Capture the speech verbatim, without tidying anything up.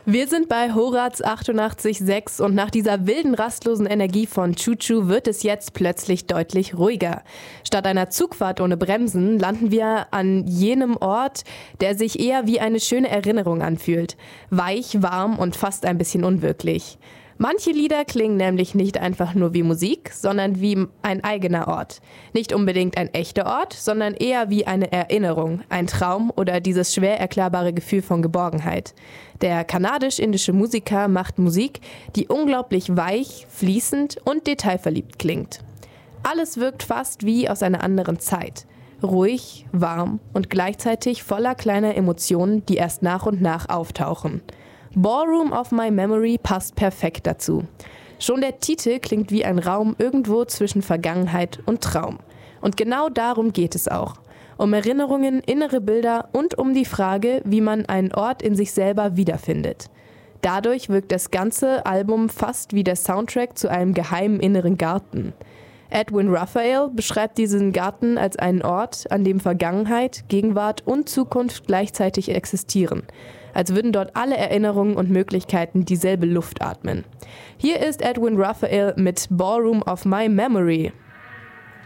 Wir sind bei Horaz achtundachtzig Komma sechs und nach dieser wilden, rastlosen Energie von Choo Choo wird es jetzt plötzlich deutlich ruhiger. Statt einer Zugfahrt ohne Bremsen landen wir an jenem Ort, der sich eher wie eine schöne Erinnerung anfühlt. Weich, warm und fast ein bisschen unwirklich. Manche Lieder klingen nämlich nicht einfach nur wie Musik, sondern wie ein eigener Ort. Nicht unbedingt ein echter Ort, sondern eher wie eine Erinnerung, ein Traum oder dieses schwer erklärbare Gefühl von Geborgenheit. Der kanadisch-indische Musiker macht Musik, die unglaublich weich, fließend und detailverliebt klingt. Alles wirkt fast wie aus einer anderen Zeit. Ruhig, warm und gleichzeitig voller kleiner Emotionen, die erst nach und nach auftauchen. Ballroom of My Memory passt perfekt dazu. Schon der Titel klingt wie ein Raum irgendwo zwischen Vergangenheit und Traum. Und genau darum geht es auch. Um Erinnerungen, innere Bilder und um die Frage, wie man einen Ort in sich selber wiederfindet. Dadurch wirkt das ganze Album fast wie der Soundtrack zu einem geheimen inneren Garten. Edwin Raphael beschreibt diesen Garten als einen Ort, an dem Vergangenheit, Gegenwart und Zukunft gleichzeitig existieren. Als würden dort alle Erinnerungen und Möglichkeiten dieselbe Luft atmen. Hier ist Edwin Raphael mit Ballroom of My Memory.